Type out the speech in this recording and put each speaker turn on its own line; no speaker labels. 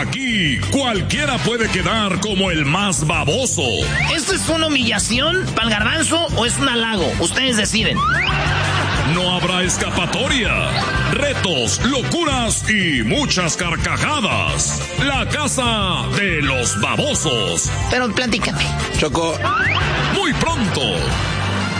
Aquí cualquiera puede quedar como el más baboso.
¿Esto es una humillación para el Garbanzo o es un halago? Ustedes deciden.
No habrá escapatoria. Retos, locuras y muchas carcajadas. La casa de los babosos.
Pero platícame.
Choco.
Muy pronto.